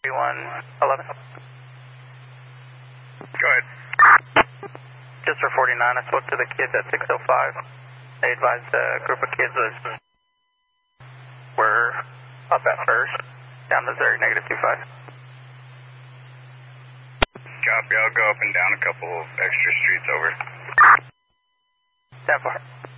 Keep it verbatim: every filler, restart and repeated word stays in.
one eleven. Go ahead. Just for forty-nine, I spoke to the kids at six oh five. They advised a group of kids was, were up at first, down Missouri, negative two five. Copy, I'll go up and down a couple extra streets over. ten four.